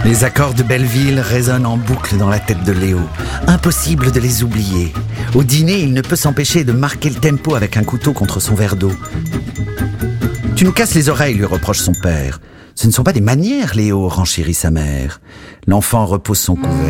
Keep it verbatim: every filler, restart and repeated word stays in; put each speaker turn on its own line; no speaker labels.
Les accords de Belleville résonnent en boucle dans la tête de Léo. Impossible de les oublier. Au dîner, il ne peut s'empêcher de marquer le tempo avec un couteau contre son verre d'eau. « Tu nous casses les oreilles », lui reproche son père. « Ce ne sont pas des manières, Léo », renchérit sa mère. L'enfant repose son couvert.